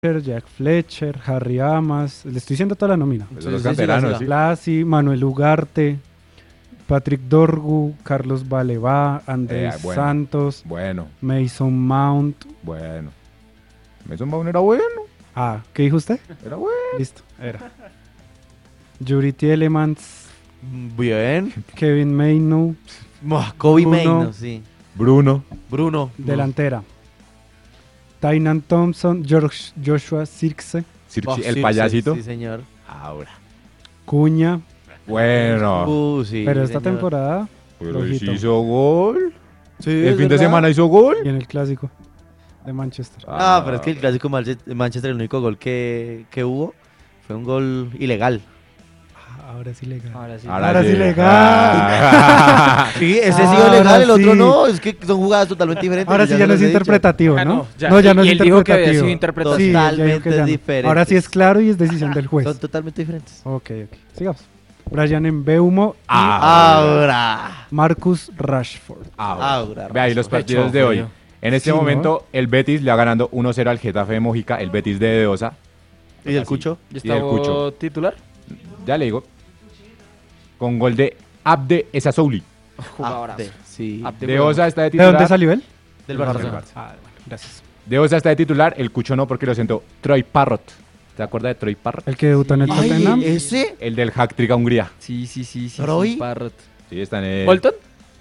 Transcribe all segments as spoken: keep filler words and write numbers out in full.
Jack Fletcher, Harry Amas, le estoy diciendo toda la nómina. Pues los canteranos, sí. Blasi, Manuel Ugarte, Patrick Dorgu, Carlos Baleba, Andrés Eh, bueno, Santos, Bueno, Mason Mount. bueno. Mason Mount era bueno. Ah, ¿qué dijo usted? Era bueno. Listo, era. Yuri Tielemans, Bien. Kevin Mainu, Buah, Kobe Bruno. Maino, sí. Bruno. Bruno. delantera. Tainan Thompson, George, Joshua Sirkse, Sir- Oh, el sí, payasito. Sí, señor. Ahora. Cuña, Bueno. Uh, sí, pero esta señor. temporada Pero sí flojito. hizo gol. Sí, El es fin de verdad. semana hizo gol. y en el clásico de Manchester. Ah, pero es que el clásico Manche- Manchester, el único gol que, que hubo fue un gol ilegal. Ah, ahora sí legal. Ahora sí. Ahora sí legal. Sí, ese sí Ahora legal, el otro sí. no. Es que son jugadas totalmente diferentes. Ahora sí ya no los es he dicho. interpretativo, Ah, ¿no? no, ya. No, ya no Y es él dijo que había interpretativo. sido interpretativo. Sí, ya dijo Totalmente que ya no. diferentes. Ahora sí es claro y es decisión del juez. Son totalmente diferentes. Ok, ok. Sigamos. Brian Mbeumo y Ah. Ahora. Marcus Rashford. Ahora. Ahora. Ve ahí los Pecho partidos de hoy. frío. En este Sí, ¿no? momento, el Betis le va ganando uno cero al Getafe de Mojica, el Betis de Deosa. ¿Y el Así. Cucho? ¿Y Y el Cucho. estaba titular? Ya le digo. Con gol de Abde Esasouli. Jugadorazo. Abde, sí. Abde, Deosa está de ¿De titular. dónde salió él? Del Del Barça. Barça. Ah, bueno, gracias. Deosa está de titular, el Cucho no porque lo sentó Troy Parrott. ¿Te acuerdas de Troy Parrott? El que debutó en el Ay, Tottenham. ¿ese? El del hack-trick a Hungría. Sí, sí, sí. sí ¿Roy? sí, Parrot. Sí, está en el ¿Bolton?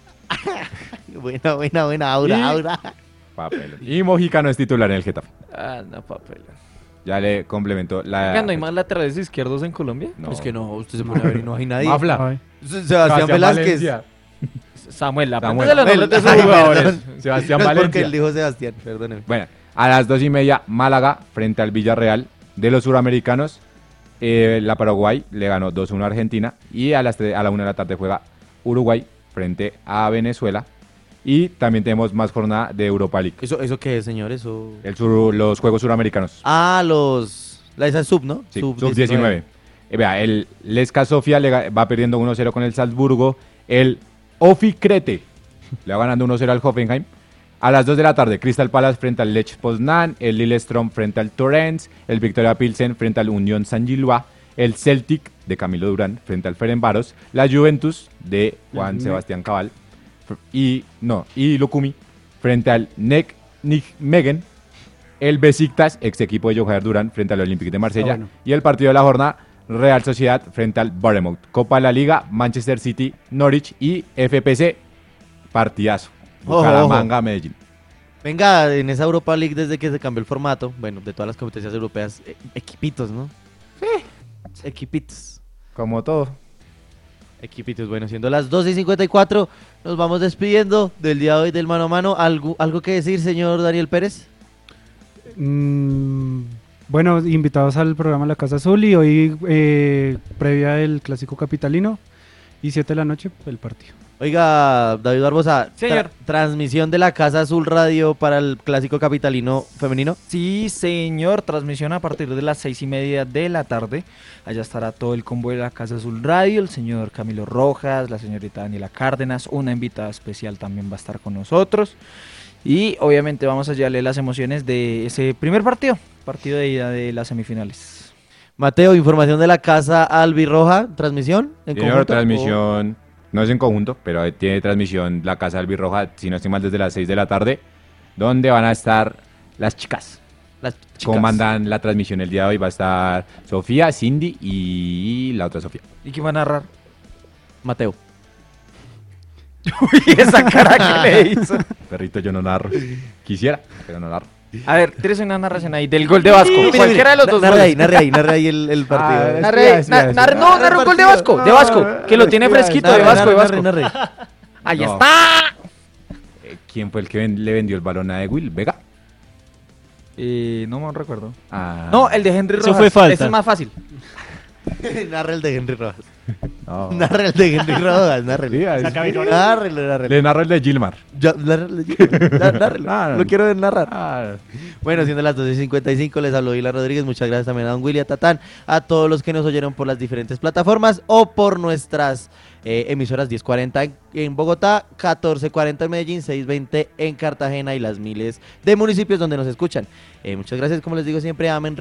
Buena, buena, buena. Aura, Y- Aura. papel. Y Mojica no es titular en el Getafe. Ah, no, papel. Ya le complementó la... Oiga, ¿no hay más laterales izquierdos en Colombia? No. Es que no, usted se pone a ver y no hay nadie. Mafla. Ay, Se- Sebastián Velázquez. Valencia. Samuel, la Samuel. de los nombres de esos Ay, jugadores. perdón. Sebastián No es porque Valencia. él dijo Sebastián, perdóneme. Bueno, a las dos y media, Málaga frente al Villarreal de los suramericanos. Eh, la Paraguay le ganó dos uno a Argentina. Y a las tre- a la una de la tarde juega Uruguay frente a Venezuela. Y también tenemos más jornada de Europa League. ¿Eso, eso qué es, señor? Eso... El sur- los Juegos Suramericanos. Ah, los... La esa es sub, ¿no? Sí, sub diecinueve. Eh, vea, el Leska Sofia le ga- va perdiendo uno cero con el Salzburgo. El Ofi Crete le va ganando uno cero al Hoffenheim. A las dos de la tarde, Crystal Palace frente al Lech Poznan, el Lillestrøm frente al Torrens, el Victoria Pilsen frente al Unión San Gillois, el Celtic de Camilo Durán frente al Ferencváros, la Juventus de Juan Ujú. Sebastián Cabal fr- y no, y Lukumi frente al Nek Nijmegen, el Besiktas, ex equipo de Johan Durán frente al Olympique de Marsella, Ah, bueno. y el partido de la jornada Real Sociedad frente al Bournemouth. Copa de la Liga, Manchester City, Norwich y F P C, partidazo. Ojo, Bucaramanga, Medellín. Venga, en esa Europa League, desde que se cambió el formato, bueno, de todas las competencias europeas, eh, equipitos, ¿no? Sí. Equipitos. Como todo. Equipitos, bueno, siendo las doce y cincuenta y cuatro, nos vamos despidiendo del día de hoy del mano a mano. ¿Algo, algo que decir, señor Daniel Pérez? Mm, bueno, invitados al programa La Casa Azul y hoy eh, previa del Clásico Capitalino y siete de la noche el partido. Oiga, David Barbosa, Señor. tra- transmisión de la Casa Azul Radio para el Clásico Capitalino femenino. Sí, señor. Transmisión a partir de las seis y media de la tarde. Allá estará todo el combo de la Casa Azul Radio, el señor Camilo Rojas, la señorita Daniela Cárdenas, una invitada especial también va a estar con nosotros. Y obviamente vamos a llevarle las emociones de ese primer partido, partido de ida de las semifinales. Mateo, información de la Casa Albirroja, transmisión en Señor, conjunto, transmisión, no es en conjunto, pero tiene transmisión la Casa Albirroja, si no estoy mal, desde las seis de la tarde, donde van a estar las chicas. o las chicas. Comandan la transmisión el día de hoy. Va a estar Sofía, Cindy y la otra Sofía. ¿Y quién va a narrar? Mateo. Uy, esa cara que le hizo. Perrito, yo no narro. Quisiera, pero no narro. A ver, tienes una narración ahí del gol de Vasco. Mire, mire, Cualquiera de los na- dos narre goles. ahí, narre ahí, narre ahí el, el partido. Ah, Narre, Espera, espera, na- espera. narre- no, narre un gol de Vasco, de Vasco, que lo tiene espera, fresquito, de Narre, Vasco, de narre, Vasco. narre, narre. Ahí No. está. Eh, ¿Quién fue el que ven- le vendió el balón a De Will? ¿Vega? Eh, no me recuerdo. Ah. No, el de Henry Eso Rojas. fue falta. Ese es más fácil. Narra el de Henry Rojas. No. Narra el de Henry Rodas, nárrelo. Sí, ahí- La cabinona. Nárrelo, nárrelo. Le narro el de Gilmar. Ya, nárrelo, ná- nárrelo. Ah, Lo quiero ver narrar. Ah, Bueno, siendo las doce y cincuenta y cinco, les habló Dylan Rodríguez. Muchas gracias también a Don Willy, a Tatán, a todos los que nos oyeron por las diferentes plataformas o por nuestras eh, emisoras diez cuarenta en, en Bogotá, catorce cuarenta en Medellín, seiscientos veinte en Cartagena y las miles de municipios donde nos escuchan. Eh, muchas gracias, como les digo siempre, amen,